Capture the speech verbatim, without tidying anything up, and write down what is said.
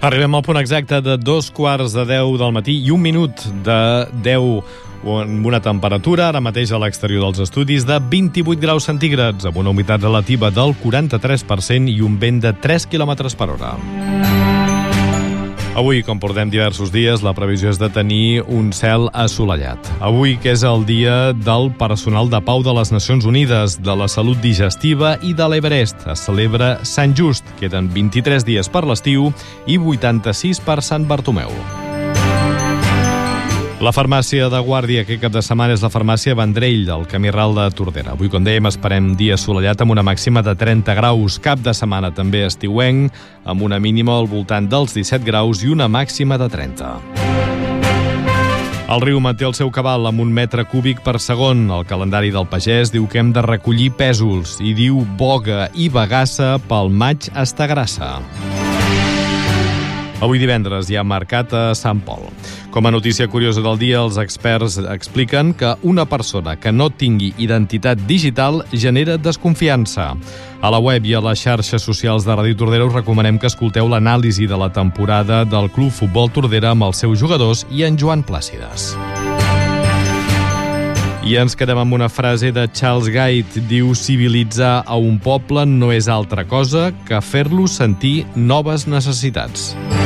Arribem al punt exacte de dos quarts de deu del matí i un minut de deu amb una temperatura ara mateix a l'exterior dels estudis de vint-i-vuit graus centígrads, amb una humitat relativa del quaranta-tres per cent i un vent de tres quilòmetres per hora. Avui, com portem diversos dies, la previsió és de tenir un cel assolellat. Avui, que és el dia del personal de pau de les Nacions Unides, de la salut digestiva i de l'Everest, es celebra Sant Just. Queden vint-i-tres dies per l'estiu i vuitanta-sis per Sant Bartomeu. La farmàcia de Guàrdia aquest cap de setmana és la farmàcia Vendrell, del Camí Ral de Tordera. Avui, com dèiem, esperem dia assolellat amb una màxima de trenta graus. Cap de setmana també estiuenc, amb una mínima al voltant dels disset graus i una màxima de trenta. El riu manté el seu cabal amb un metre cúbic per segon. El calendari del pagès diu que hem de recollir pèsols i diu boga i bagassa pel maig està grassa. Avui divendres hi ha mercat a Sant Pol. Com a notícia curiosa del dia, els experts expliquen que una persona que no tingui identitat digital genera desconfiança. A la web i a les xarxes socials de Ràdio Tordera us recomanem que escolteu l'anàlisi de la temporada del Club Futbol Tordera amb els seus jugadors i en Joan Plàcides. I ens quedem amb una frase de Charles Gate. Diu: civilitzar a un poble no és altra cosa que fer-lo sentir noves necessitats.